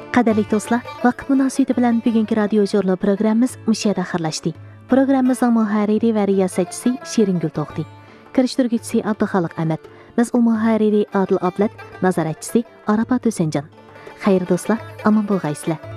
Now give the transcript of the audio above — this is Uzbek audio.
Qadirli do'stlar, vaqt munosabati bilan bugungi radio jurnal programmamiz mushada xirlashdi. Programmamizning muharriri va riyosatchisi Shiringul To'xti. Kirishtiruvchisi Abduxoliq Ahmad, mas'ul muharriri Adil Ablat, nazoratchisi Arafat Husaynjon. Xayr do'stlar, omon bo'lg'aysizlar.